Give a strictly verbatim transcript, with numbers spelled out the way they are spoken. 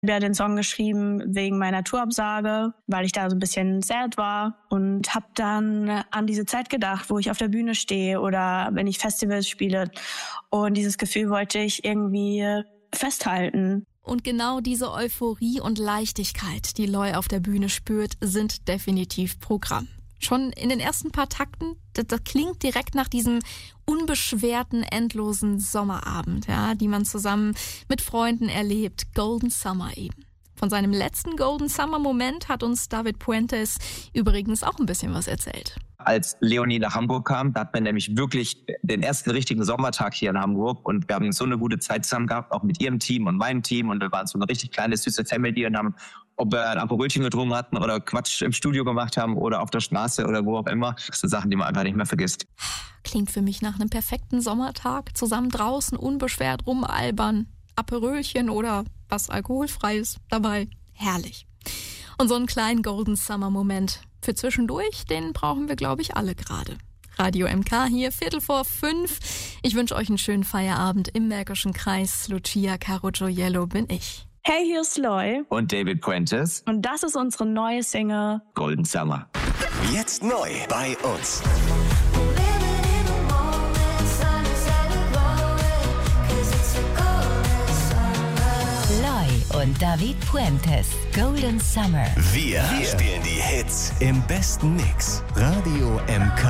Ich habe den Song geschrieben wegen meiner Tourabsage, weil ich da so ein bisschen sad war und habe dann an diese Zeit gedacht, wo ich auf der Bühne stehe oder wenn ich Festivals spiele. Und dieses Gefühl wollte ich irgendwie festhalten. Und genau diese Euphorie und Leichtigkeit, die Loy auf der Bühne spürt, sind definitiv Programm. Schon in den ersten paar Takten, das, das klingt direkt nach diesem unbeschwerten, endlosen Sommerabend, ja, die man zusammen mit Freunden erlebt. Golden Summer eben. Von seinem letzten Golden Summer Moment hat uns David Puentes übrigens auch ein bisschen was erzählt. Als Leonie nach Hamburg kam, da hat man nämlich wirklich den ersten richtigen Sommertag hier in Hamburg und wir haben so eine gute Zeit zusammen gehabt, auch mit ihrem Team und meinem Team und wir waren so eine richtig kleine, süße Family und haben, ob wir ein Aperolchen getrunken hatten oder Quatsch im Studio gemacht haben oder auf der Straße oder wo auch immer. Das sind Sachen, die man einfach nicht mehr vergisst. Klingt für mich nach einem perfekten Sommertag, zusammen draußen unbeschwert rumalbern, Aperolchen oder was Alkoholfreies dabei. Herrlich. Und so einen kleinen Golden Summer Moment für zwischendurch, den brauchen wir, glaube ich, alle gerade. Radio M K hier, Viertel vor fünf. Ich wünsche euch einen schönen Feierabend im Märkischen Kreis. Lucia Carugioiello bin ich. Hey, hier ist Loy. Und David Puentes. Und das ist unsere neue Single Golden Summer. Jetzt neu bei uns. Loy und David Puentes. Golden Summer. Wir, Wir spielen die Hits im besten Mix. Radio M K.